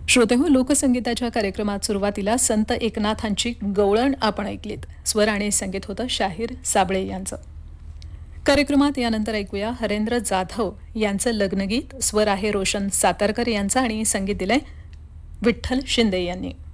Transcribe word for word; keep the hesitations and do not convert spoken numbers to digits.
श्रोतेहो, लोकसंगीताच्या कार्यक्रमात सुरुवातीला संत एकनाथांची गवळण आपण ऐकलीत. स्वर आणि संगीत होतं शाहीर साबळे यांचं. कार्यक्रमात यानंतर ऐकूया हरेंद्र जाधव यांचं लग्नगीत. स्वर आहे रोशन सातारकर यांचा आणि संगीत दिलंय विठ्ठल शिंदे यांनी.